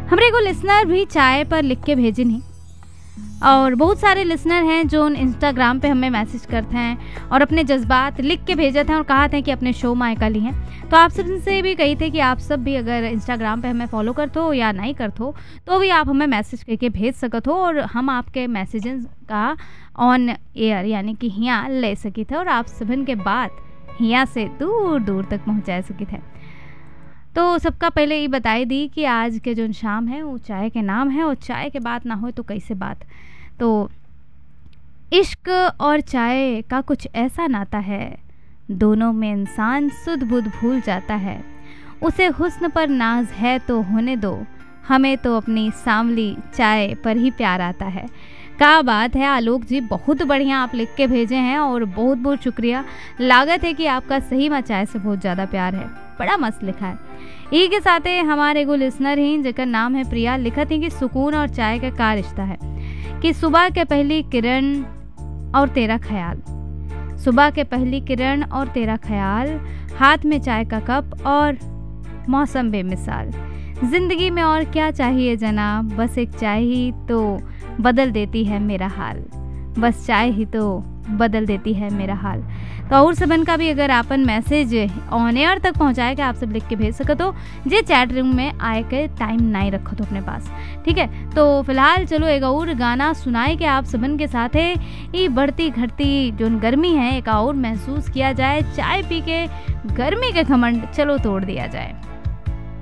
हमरे को लिसनर भी चाय पर लिख के भेजे नहीं, और बहुत सारे लिसनर हैं जो इंस्टाग्राम पे हमें मैसेज करते हैं और अपने जज्बात लिख के भेजते हैं और कहते हैं कि अपने शो मायका ली हैं। तो आप सबसे भी कही थे कि आप सब भी अगर इंस्टाग्राम पे हमें फॉलो करते हो या नहीं करते हो तो भी आप हमें मैसेज करके भेज सकते हो और हम आपके मैसेजेस का ऑन एयर यानी कि यहाँ ले सकी थे और आप सबन के बात यहाँ से दूर दूर तक पहुँचा सकी थे। तो सबका पहले ये बताई दी कि आज के जो शाम है वो चाय के नाम है, और चाय के बात ना हो तो कैसे बात। तो इश्क और चाय का कुछ ऐसा नाता है, दोनों में इंसान सुध बुध भूल जाता है। उसे हुस्न पर नाज है तो होने दो, हमें तो अपनी सांवली चाय पर ही प्यार आता है। क्या बात है आलोक जी, बहुत बढ़िया आप लिख के भेजे हैं और बहुत बहुत शुक्रिया। लागत है कि आपका सही में चाय से बहुत ज़्यादा प्यार है, बड़ा मस्त लिखा है। यही के साथ हमारे एगो लिसनर ही जिनका नाम है प्रिया, लिखत है कि सुकून और चाय का क्या रिश्ता है, कि सुबह के पहली किरण और तेरा ख्याल, सुबह के पहली किरण और तेरा ख्याल, हाथ में चाय का कप और मौसम बेमिसाल। जिंदगी में और क्या चाहिए जनाब, बस एक चाय ही तो बदल देती है मेरा हाल, बस चाय ही तो बदल देती है मेरा हाल। तो और सबन का भी अगर आपन मैसेज ऑन एयर तक पहुंचाए के आप सब लिख के भेज सकते हो, जे चैट रूम में आए के टाइम नहीं रखो तो अपने पास, ठीक है। तो फिलहाल चलो एक और गाना सुनाए के आप सबन के साथ है, ये बढ़ती घटती जो गर्मी है एक और महसूस किया जाए, चाय पी के गर्मी के घमंड चलो तोड़ दिया जाए।